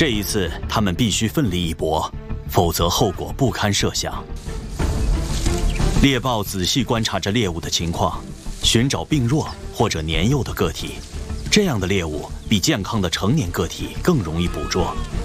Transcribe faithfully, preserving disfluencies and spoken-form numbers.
这一次，他们必须奋力一搏，否则后果不堪设想。猎豹仔细观察着猎物的情况，寻找病弱或者年幼的个体。这样的猎物比健康的成年个体更容易捕捉。